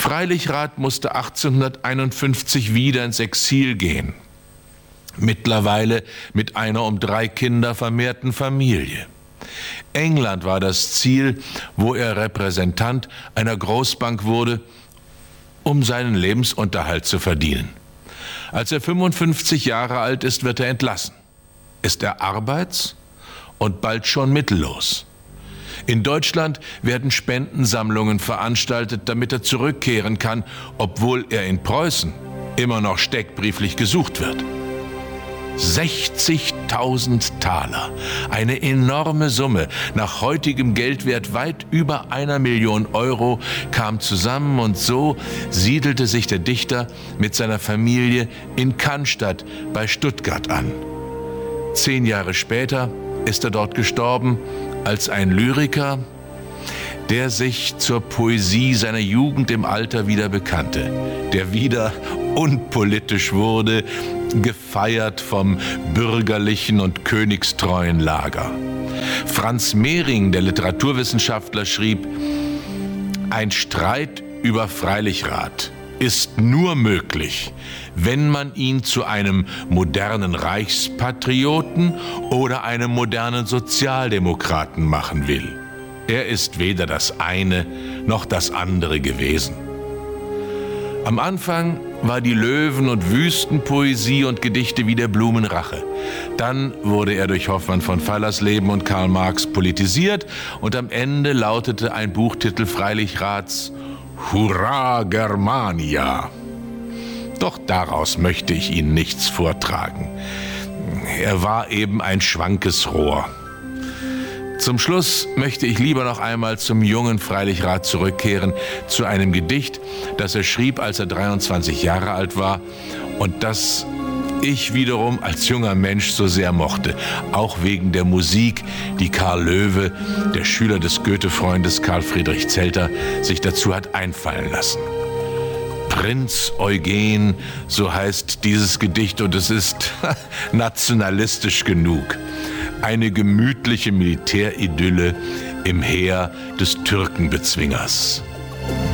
Freilichrath musste 1851 wieder ins Exil gehen. Mittlerweile mit einer um 3 Kinder vermehrten Familie. England war das Ziel, wo er Repräsentant einer Großbank wurde, um seinen Lebensunterhalt zu verdienen. Als er 55 Jahre alt ist, wird er entlassen. Ist er arbeits- und bald schon mittellos. In Deutschland werden Spendensammlungen veranstaltet, damit er zurückkehren kann, obwohl er in Preußen immer noch steckbrieflich gesucht wird. 60.000 Taler, eine enorme Summe, nach heutigem Geldwert weit über 1 Million Euro, kam zusammen und so siedelte sich der Dichter mit seiner Familie in Cannstatt bei Stuttgart an. 10 Jahre später ist er dort gestorben als ein Lyriker, der sich zur Poesie seiner Jugend im Alter wieder bekannte, der wieder unpolitisch wurde, gefeiert vom bürgerlichen und königstreuen Lager. Franz Mehring, der Literaturwissenschaftler, schrieb: Ein Streit über Freilichrath ist nur möglich, wenn man ihn zu einem modernen Reichspatrioten oder einem modernen Sozialdemokraten machen will. Er ist weder das eine noch das andere gewesen. Am Anfang war die Löwen- und Wüstenpoesie und Gedichte wie der Blumenrache. Dann wurde er durch Hoffmann von Fallersleben und Karl Marx politisiert und am Ende lautete ein Buchtitel Freilichraths Hurra Germania. Doch daraus möchte ich Ihnen nichts vortragen. Er war eben ein schwankes Rohr. Zum Schluss möchte ich lieber noch einmal zum jungen Freilichrath zurückkehren, zu einem Gedicht, das er schrieb, als er 23 Jahre alt war und das ich wiederum als junger Mensch so sehr mochte, auch wegen der Musik, die Karl Löwe, der Schüler des Goethe-Freundes Karl Friedrich Zelter, sich dazu hat einfallen lassen. Prinz Eugen, so heißt dieses Gedicht, und es ist nationalistisch genug. Eine gemütliche Militäridylle im Heer des Türkenbezwingers.